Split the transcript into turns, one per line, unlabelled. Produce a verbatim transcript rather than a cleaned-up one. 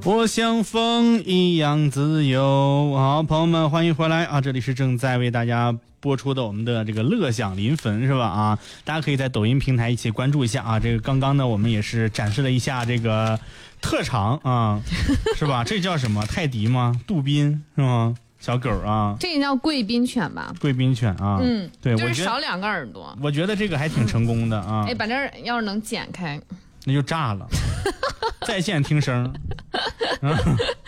我像风一样自由。好，朋友们，欢迎回来啊！这里是正在为大家播出的我们的这个乐享临汾，是吧？啊，大家可以在抖音平台一起关注一下啊。这个刚刚呢，我们也是展示了一下这个特长啊，是吧？这叫什么？泰迪吗？杜宾是吗？小狗啊，
这个叫贵宾犬吧？
贵宾犬啊，
嗯，
对，
就是少两个耳朵。
我觉得这个还挺成功的啊。
哎，把这要是能剪开，
那就炸了，在线听声。